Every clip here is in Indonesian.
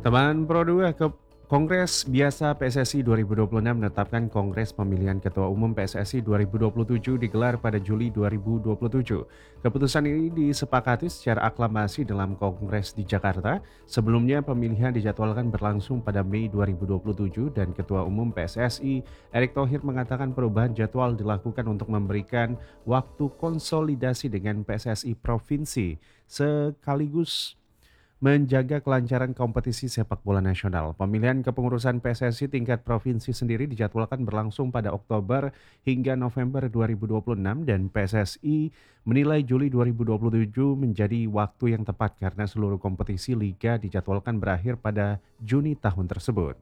Teman Pro 2 ke Kongres Biasa PSSI 2026 menetapkan Kongres Pemilihan Ketua Umum PSSI 2027 digelar pada Juli 2027. Keputusan ini disepakati secara aklamasi dalam Kongres di Jakarta. Sebelumnya pemilihan dijadwalkan berlangsung pada Mei 2027 dan Ketua Umum PSSI Erick Thohir mengatakan perubahan jadwal dilakukan untuk memberikan waktu konsolidasi dengan PSSI Provinsi sekaligus menjaga kelancaran kompetisi sepak bola nasional. Pemilihan kepengurusan PSSI tingkat provinsi sendiri dijadwalkan berlangsung pada Oktober hingga November 2026 dan PSSI menilai Juli 2027 menjadi waktu yang tepat karena seluruh kompetisi liga dijadwalkan berakhir pada Juni tahun tersebut.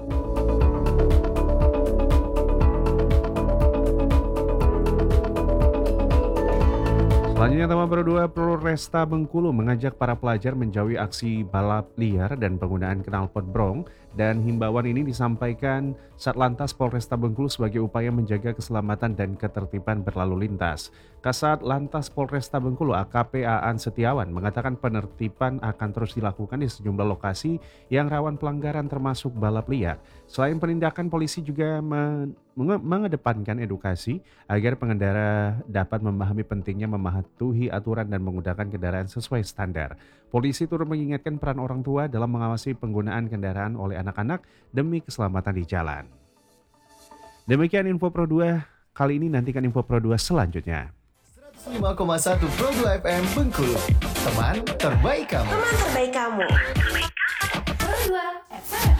Selanjutnya teman berdua, Polresta Bengkulu mengajak para pelajar menjauhi aksi balap liar dan penggunaan knalpot brong, dan himbauan ini disampaikan Satlantas Polresta Bengkulu sebagai upaya menjaga keselamatan dan ketertiban berlalu lintas. Kasat Lantas Polresta Bengkulu AKP Aan Setiawan mengatakan penertiban akan terus dilakukan di sejumlah lokasi yang rawan pelanggaran termasuk balap liar. Selain penindakan, polisi juga mengedepankan edukasi agar pengendara dapat memahami pentingnya mematuhi aturan dan menggunakan kendaraan sesuai standar. Polisi turut mengingatkan peran orang tua dalam mengawasi penggunaan kendaraan oleh anak-anak demi keselamatan di jalan. Demikian info Pro 2 kali ini, nantikan info Pro 2 selanjutnya. 105,1 Pro 2 FM Bengkulu. Teman terbaik kamu. Teman terbaik kamu.